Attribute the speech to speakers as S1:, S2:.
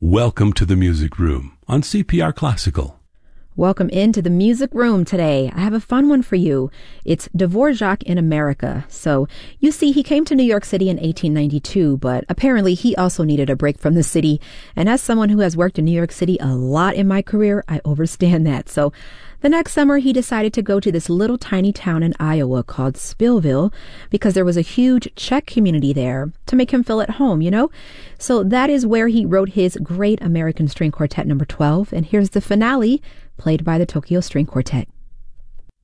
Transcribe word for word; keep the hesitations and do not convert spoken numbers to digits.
S1: Welcome to the Music Room on C P R Classical.
S2: Welcome into the music room today. I have a fun one for you. It's Dvorak in America. So, you see, he came to New York City in eighteen ninety-two, but apparently he also needed a break from the city. And as someone who has worked in New York City a lot in my career, I understand that. So, the next summer, he decided to go to this little tiny town in Iowa called Spillville because there was a huge Czech community there to make him feel at home, you know? So that is where he wrote his Great American String Quartet number twelve. And here's the finale, played by the Tokyo String Quartet.